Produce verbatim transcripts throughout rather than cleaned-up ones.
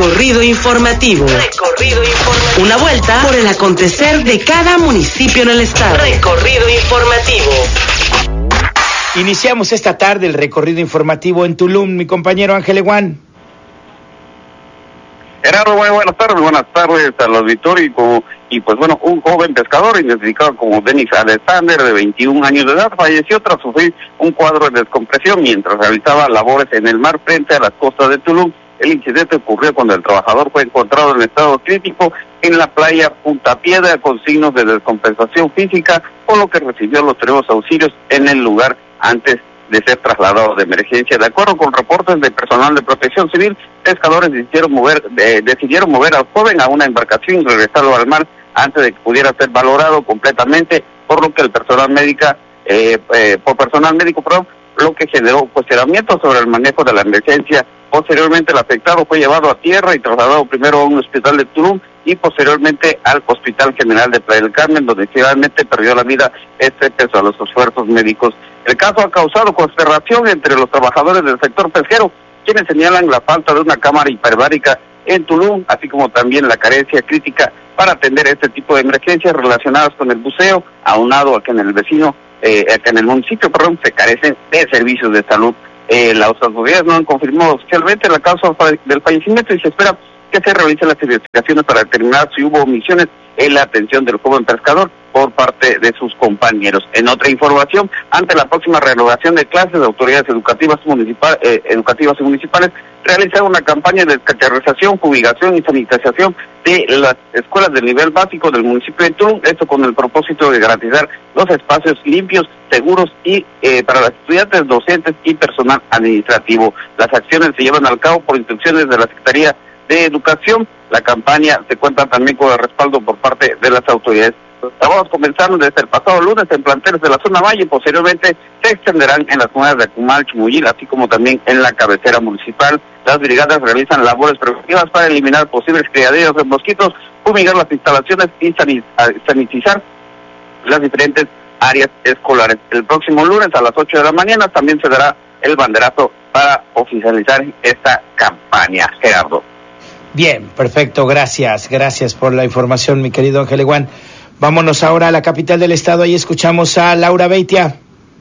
Recorrido informativo. Recorrido informativo. Una vuelta por el acontecer de cada municipio en el estado. Recorrido informativo. Iniciamos esta tarde el recorrido informativo en Tulum, mi compañero Ángel Eguán. Gerardo, muy buenas tardes, buenas tardes al auditorio y, como, y pues bueno, un joven pescador identificado como Denis Alexander, de veintiún años de edad, falleció tras sufrir un cuadro de descompresión mientras realizaba labores en el mar frente a las costas de Tulum. El incidente ocurrió cuando el trabajador fue encontrado en estado crítico en la playa Punta Piedra con signos de descompensación física, por lo que recibió los primeros auxilios en el lugar antes de ser trasladado de emergencia. De acuerdo con reportes de personal de protección civil, pescadores decidieron mover, eh, decidieron mover al joven a una embarcación y regresarlo al mar antes de que pudiera ser valorado completamente, por lo que el personal médica, eh, eh, por personal médico, perdón, lo que generó cuestionamientos sobre el manejo de la emergencia. Posteriormente el afectado fue llevado a tierra y trasladado primero a un hospital de Tulum y posteriormente al Hospital General de Playa del Carmen, donde finalmente perdió la vida este pese a los esfuerzos médicos. El caso ha causado consternación entre los trabajadores del sector pesquero, quienes señalan la falta de una cámara hiperbárica en Tulum, así como también la carencia crítica para atender este tipo de emergencias relacionadas con el buceo, aunado a que en el vecino, eh, a que en el municipio, perdón, se carecen de servicios de salud. Eh, las autoridades no han confirmado oficialmente la causa del fallecimiento y se espera que se realicen las investigaciones para determinar si hubo omisiones en la atención del joven pescador por parte de sus compañeros. En otra información, ante la próxima reanudación de clases, de autoridades educativas, municipal, eh, educativas y municipales realizaron una campaña de descacharrización, fumigación y sanitización de las escuelas del nivel básico del municipio de Tulum, esto con el propósito de garantizar los espacios limpios, seguros y eh, para los estudiantes, docentes y personal administrativo. Las acciones se llevan a cabo por instrucciones de la Secretaría de Educación. La campaña se cuenta también con el respaldo por parte de las autoridades. Los trabajos comenzaron desde el pasado lunes en planteles de la zona valle y posteriormente se extenderán en las comunidades de Acumal, Chimuyil, así como también en la cabecera municipal. Las brigadas realizan labores preventivas para eliminar posibles criaderos de mosquitos, fumigar las instalaciones y sanitizar las diferentes áreas escolares. El próximo lunes a las ocho de la mañana también se dará el banderazo para oficializar esta campaña. Gerardo. Bien, perfecto, gracias, gracias por la información, mi querido Ángel Eguán. Vámonos ahora a la capital del estado, ahí escuchamos a Laura Beitia.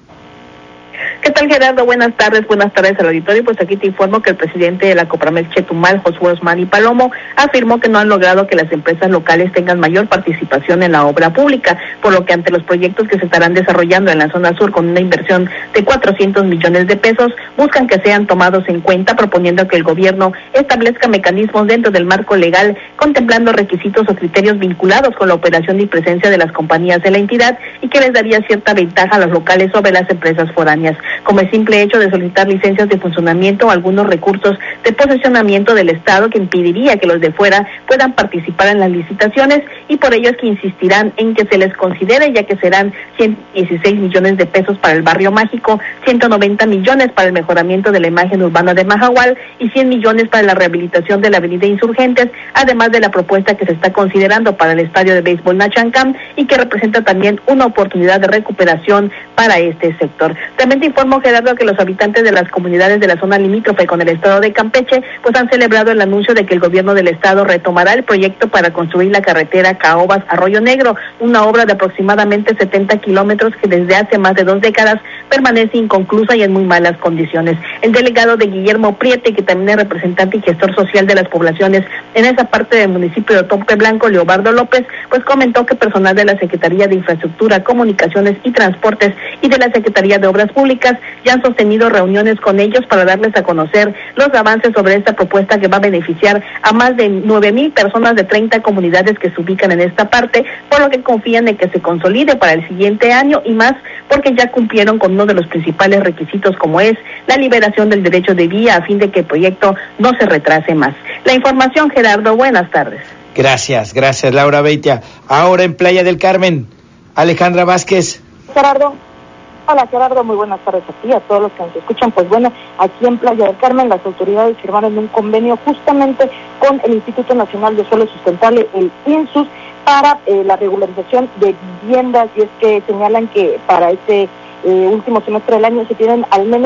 ¿Qué tal, Gerardo? Buenas tardes, buenas tardes al auditorio. Pues aquí te informo que el presidente de la Copramex Chetumal, Josué Osmani Palomo, afirmó que no han logrado que las empresas locales tengan mayor participación en la obra pública, por lo que ante los proyectos que se estarán desarrollando en la zona sur con una inversión de cuatrocientos millones de pesos, buscan que sean tomados en cuenta, proponiendo que el gobierno establezca mecanismos dentro del marco legal, contemplando requisitos o criterios vinculados con la operación y presencia de las compañías de la entidad y que les daría cierta ventaja a los locales sobre las empresas foráneas, como el simple hecho de solicitar licencias de funcionamiento o algunos recursos de posesionamiento del Estado que impediría que los de fuera puedan participar en las licitaciones, y por ello es que insistirán en que se les considere, ya que serán ciento dieciséis millones de pesos para el Barrio Mágico, ciento noventa millones para el mejoramiento de la imagen urbana de Mahahual y cien millones para la rehabilitación de la avenida Insurgentes, además de la propuesta que se está considerando para el estadio de béisbol Nachancam y que representa también una oportunidad de recuperación para este sector. También te informo, Gerardo, que los habitantes de las comunidades de la zona limítrofe con el estado de Campeche pues han celebrado el anuncio de que el gobierno del estado retomará el proyecto para construir la carretera Caobas-Arroyo Negro, una obra de aproximadamente setenta kilómetros que desde hace más de dos décadas permanece inconclusa y en muy malas condiciones. El delegado de Guillermo Priete, que también es representante y gestor social de las poblaciones en esa parte del municipio de Otompe Blanco, Leobardo López, pues comentó que personal de la Secretaría de Infraestructura, Comunicaciones y Transportes y de la Secretaría de Obras Públicas ya han sostenido reuniones con ellos para darles a conocer los avances sobre esta propuesta que va a beneficiar a más de nueve mil personas de treinta comunidades que se ubican en esta parte, por lo que confían en que se consolide para el siguiente año y más porque ya cumplieron con uno de los principales requisitos, como es la liberación del derecho de vía, a fin de que el proyecto no se retrase más. La información, Gerardo, buenas tardes. Gracias, gracias Laura Beitia. Ahora en Playa del Carmen, Alejandra Vázquez. Gerardo. Hola Gerardo, muy buenas tardes a ti, a todos los que nos escuchan. Pues bueno, aquí en Playa del Carmen las autoridades firmaron un convenio justamente con el Instituto Nacional de Suelo Sustentable, el INSUS, para eh, la regularización de viviendas, y es que señalan que para este eh, último semestre del año se tienen al menos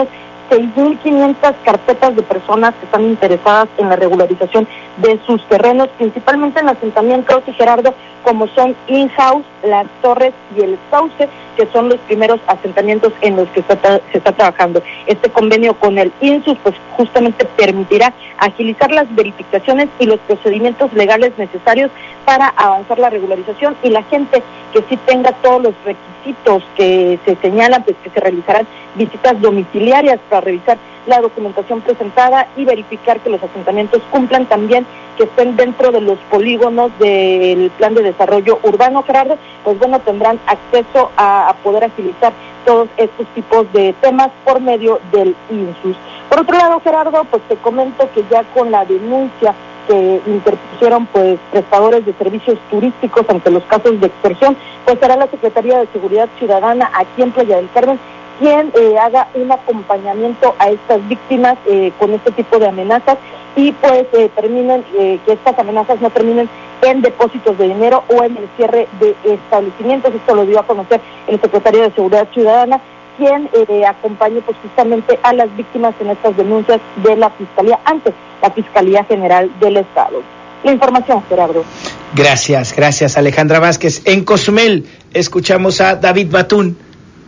seis mil quinientas carpetas de personas que están interesadas en la regularización de sus terrenos, principalmente en asentamientos, y Gerardo, como son In-House, Las Torres y El Sauce, que son los primeros asentamientos en los que se está, se está trabajando. Este convenio con el INSUS, pues justamente permitirá agilizar las verificaciones y los procedimientos legales necesarios para avanzar la regularización, y la gente que sí tenga todos los requisitos que se señalan, pues que se realizarán visitas domiciliarias para revisar la documentación presentada y verificar que los asentamientos cumplan, también que estén dentro de los polígonos del plan de desarrollo urbano, Gerardo, pues bueno, tendrán acceso a, a poder agilizar todos estos tipos de temas por medio del INSUS. Por otro lado, Gerardo, pues te comento que ya con la denuncia que interpusieron pues prestadores de servicios turísticos ante los casos de extorsión, pues será la Secretaría de Seguridad Ciudadana aquí en Playa del Carmen quien eh, haga un acompañamiento a estas víctimas eh, con este tipo de amenazas, y pues eh, terminen, eh, que estas amenazas no terminen en depósitos de dinero o en el cierre de establecimientos. Esto lo dio a conocer el secretario de Seguridad Ciudadana, quien eh, acompañe pues justamente a las víctimas en estas denuncias de la Fiscalía ante la Fiscalía General del Estado. La información, Gerardo. Gracias, gracias Alejandra Vázquez. En Cozumel escuchamos a David Batún.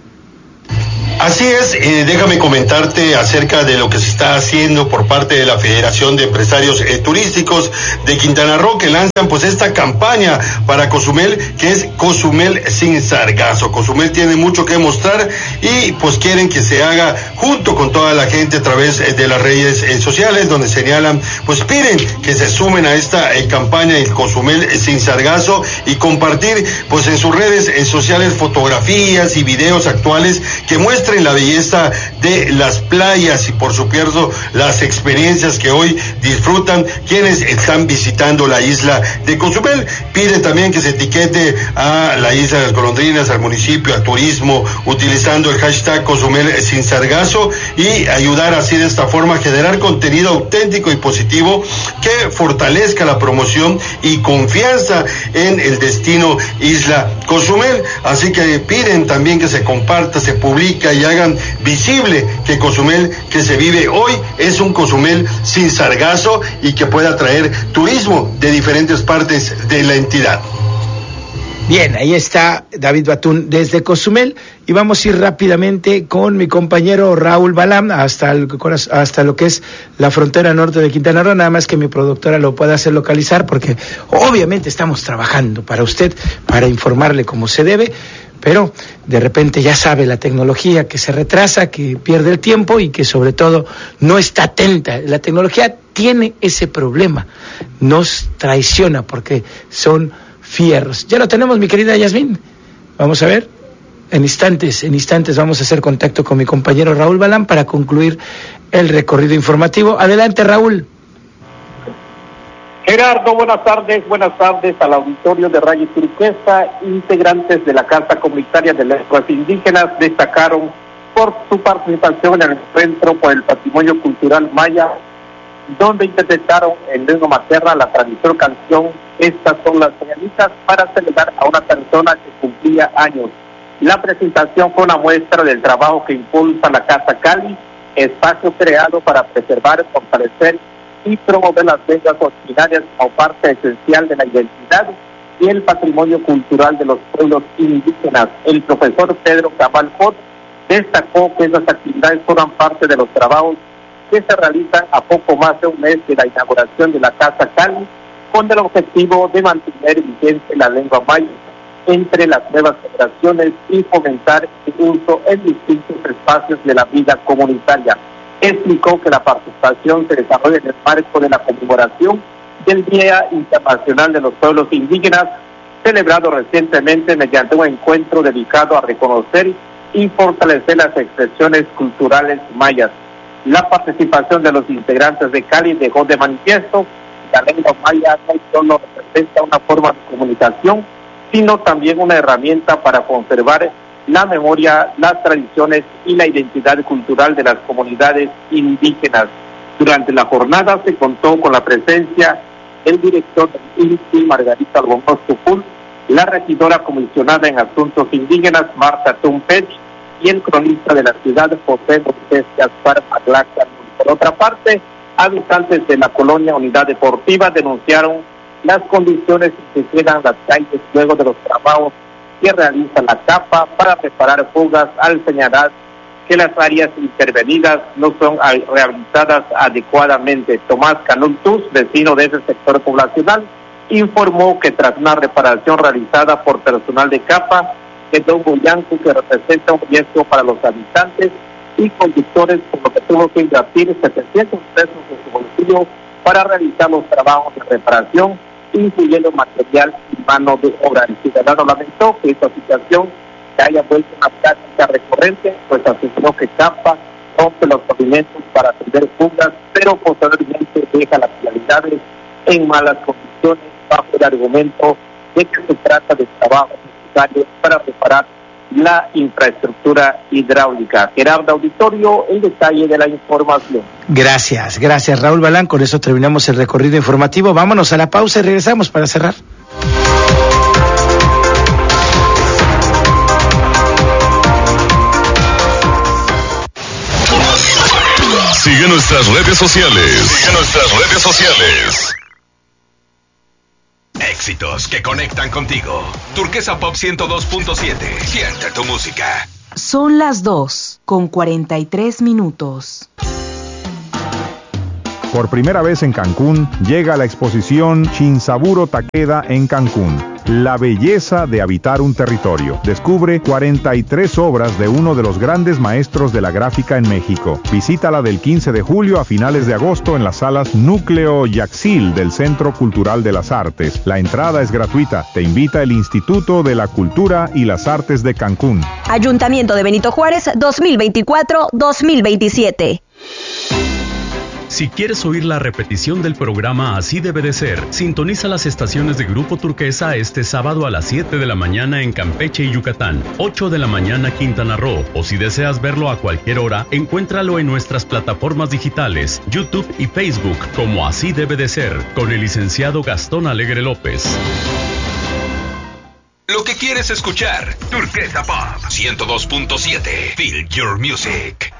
Así es, eh, déjame comentarte acerca de lo que se está haciendo por parte de la Federación de Empresarios eh, Turísticos de Quintana Roo, que lanzan pues esta campaña para Cozumel, que es Cozumel sin sargazo. Cozumel tiene mucho que mostrar y pues quieren que se haga junto con toda la gente a través eh, de las redes eh, sociales, donde señalan, pues piden que se sumen a esta eh, campaña el Cozumel eh, sin sargazo, y compartir pues en sus redes eh, sociales fotografías y videos actuales que muestran la belleza de las playas y por supuesto las experiencias que hoy disfrutan quienes están visitando la isla de Cozumel. Piden también que se etiquete a la isla de las Golondrinas, al municipio, al turismo, utilizando el hashtag Cozumel sin sargazo, y ayudar así de esta forma a generar contenido auténtico y positivo que fortalezca la promoción y confianza en el destino Isla Cozumel. Así que piden también que se comparta, se publica y hagan visible que Cozumel que se vive hoy es un Cozumel sin sargazo y que pueda atraer turismo de diferentes partes de la entidad. Bien, ahí está David Batún desde Cozumel, y vamos a ir rápidamente con mi compañero Raúl Balam hasta el, hasta lo que es la frontera norte de Quintana Roo, nada más que mi productora lo pueda hacer localizar, porque obviamente estamos trabajando para usted, para informarle como se debe, pero de repente ya sabe la tecnología que se retrasa, que pierde el tiempo y que sobre todo no está atenta. La tecnología tiene ese problema, nos traiciona porque son fierros. Ya lo tenemos, mi querida Yasmín. Vamos a ver, en instantes, en instantes vamos a hacer contacto con mi compañero Raúl Balán para concluir el recorrido informativo. Adelante, Raúl. Gerardo, buenas tardes, buenas tardes al auditorio de Rayo Turquesa. Integrantes de la Casa Comunitaria de Lenguas Indígenas destacaron por su participación en el Centro por el Patrimonio Cultural Maya, donde interpretaron en lengua materna la tradicional canción Estas son las señalitas, para celebrar a una persona que cumplía años. La presentación fue una muestra del trabajo que impulsa la Casa Cali, espacio creado para preservar, fortalecer y promover las lenguas originarias como parte esencial de la identidad y el patrimonio cultural de los pueblos indígenas. El profesor Pedro Cabal Fort destacó que esas actividades forman parte de los trabajos que se realizan a poco más de un mes de la inauguración de la Casa Cali, con el objetivo de mantener vigente la lengua maya entre las nuevas generaciones y fomentar su uso en distintos espacios de la vida comunitaria. Explicó que la participación se desarrolla en el marco de la conmemoración del Día Internacional de los Pueblos Indígenas, celebrado recientemente mediante un encuentro dedicado a reconocer y fortalecer las expresiones culturales mayas. La participación de los integrantes de Cali dejó de manifiesto que la lengua maya no solo representa una forma de comunicación, sino también una herramienta para conservar la memoria, las tradiciones y la identidad cultural de las comunidades indígenas. Durante la jornada se contó con la presencia del director del I N S I, Margarita Albornoz Tucul, la regidora comisionada en asuntos indígenas, Marta Tumpech, y el cronista de la ciudad, José Moisés Gaspar Maglaca. Por otra parte, habitantes de la colonia Unidad Deportiva denunciaron las condiciones en que quedan las calles luego de los trabajos que realiza la CAPA para preparar fugas, al señalar que las áreas intervenidas no son rehabilitadas adecuadamente. Tomás Canultus, vecino de ese sector poblacional, informó que tras una reparación realizada por personal de CAPA, quedó un bullanco que representa un riesgo para los habitantes y conductores, por lo que tuvo que invertir setecientos pesos en su bolsillo para realizar los trabajos de reparación, incluyendo material y mano de obra. El ciudadano lamentó que esta situación se haya vuelto una práctica recurrente, pues aseguró que CAPA rompe los pavimentos para atender fugas, pero posteriormente deja las vialidades en malas condiciones bajo el argumento de que se trata de trabajos necesarios para reparar la infraestructura hidráulica. Gerardo Auditorio, el detalle de la información. Gracias, gracias Raúl Balán. Con eso terminamos el recorrido informativo. Vámonos a la pausa y regresamos para cerrar. Sigue nuestras redes sociales. Sigue nuestras redes sociales. Éxitos que conectan contigo. Turquesa Pop ciento dos punto siete. Siente tu música. Son las dos con cuarenta y tres minutos. Por primera vez en Cancún, llega la exposición Shinsaburo Takeda en Cancún. La belleza de habitar un territorio. Descubre cuarenta y tres obras de uno de los grandes maestros de la gráfica en México. Visítala del quince de julio a finales de agosto en las salas Núcleo Yaxil del Centro Cultural de las Artes. La entrada es gratuita. Te invita el Instituto de la Cultura y las Artes de Cancún. Ayuntamiento de Benito Juárez dos mil veinticuatro a dos mil veintisiete. Si quieres oír la repetición del programa Así Debe de Ser, sintoniza las estaciones de Grupo Turquesa este sábado a las siete de la mañana en Campeche y Yucatán, ocho de la mañana Quintana Roo, o si deseas verlo a cualquier hora, encuéntralo en nuestras plataformas digitales, YouTube y Facebook como Así Debe de Ser, con el licenciado Gastón Alegre López. Lo que quieres escuchar, Turquesa Pop ciento dos punto siete. Feel your music.